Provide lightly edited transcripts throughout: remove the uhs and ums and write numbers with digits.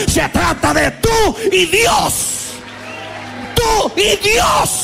Se trata de tú y Dios. Tú y Dios.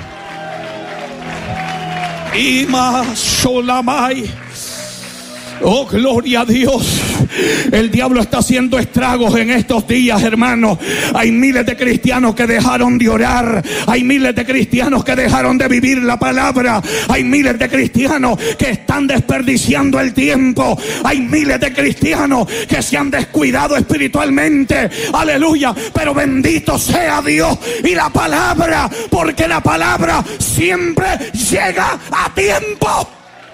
Y más solamai. Oh, gloria a Dios. El diablo está haciendo estragos en estos días, hermanos. Hay miles de cristianos que dejaron de orar. Hay miles de cristianos que dejaron de vivir la palabra. Hay miles de cristianos que están desperdiciando el tiempo. Hay miles de cristianos que se han descuidado espiritualmente. Aleluya. Pero bendito sea Dios y la palabra, porque la palabra siempre llega a tiempo.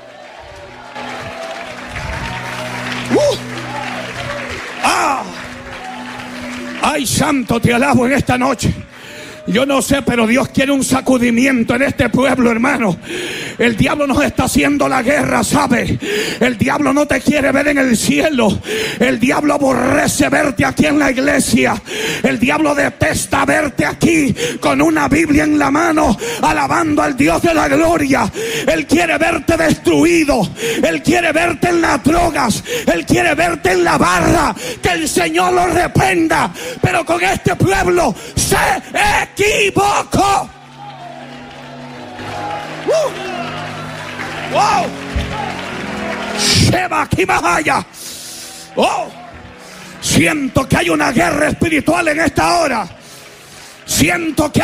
Ay, santo, te alabo en esta noche. Yo no sé, pero Dios quiere un sacudimiento en este pueblo, hermano. El diablo nos está haciendo la guerra, ¿sabe? El diablo no te quiere ver en el cielo. El diablo aborrece verte aquí en la iglesia. El diablo detesta verte aquí con una Biblia en la mano, alabando al Dios de la gloria. Él quiere verte destruido. Él quiere verte en las drogas. Él quiere verte en la barra. Que el Señor lo reprenda. Pero con este pueblo se equivocó. Wow. Sheba Kimahaya. Oh. Siento que hay una guerra espiritual en esta hora. Siento que